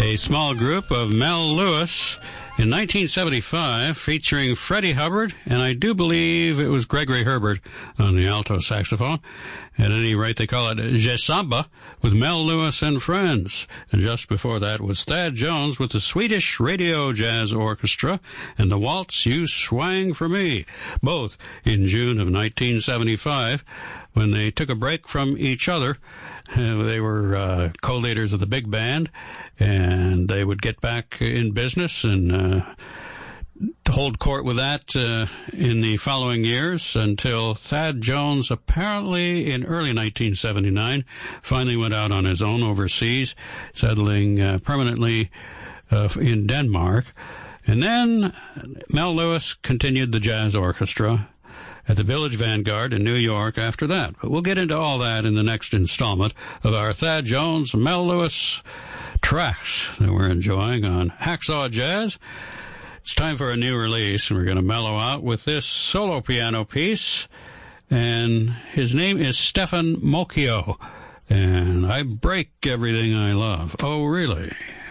a small group of Mel Lewis in 1975 featuring Freddie Hubbard, and I do believe it was Gregory Herbert on the alto saxophone. At any rate, they call it Je Samba with Mel Lewis and Friends. And just before that was Thad Jones with the Swedish Radio Jazz Orchestra and the Waltz You Swang for Me, both in June of 1975 when they took a break from each other. They were co-leaders of the big band, and they would get back in business and hold court with that in the following years until Thad Jones apparently in early 1979 finally went out on his own overseas, settling permanently in Denmark. And then Mel Lewis continued the jazz orchestra at the Village Vanguard in New York after that. But we'll get into all that in the next installment of our Thad Jones, Mel Lewis tracks that we're enjoying on Hacksaw Jazz. It's time for a new release, and we're going to mellow out with this solo piano piece. And his name is Stefan Mocchio. And I break everything I love. Oh, really?